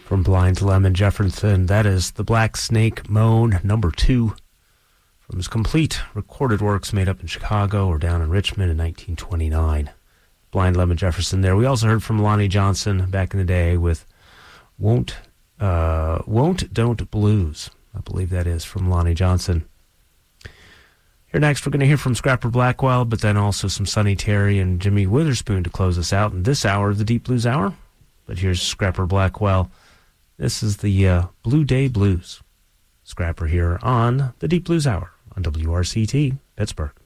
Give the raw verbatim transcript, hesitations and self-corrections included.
From Blind Lemon Jefferson, that is The Black Snake Moan, number two, from his complete recorded works made up in Chicago or down in Richmond in nineteen twenty-nine. Blind Lemon Jefferson there. We also heard from Lonnie Johnson back in the day with Won't, uh, Won't Don't Blues. I believe that is from Lonnie Johnson. Here next, we're going to hear from Scrapper Blackwell, but then also some Sonny Terry and Jimmy Witherspoon to close us out in this hour of the Deep Blues Hour. But here's Scrapper Blackwell. This is the uh, Blue Day Blues. Scrapper here on the Deep Blues Hour on W R C T, Pittsburgh.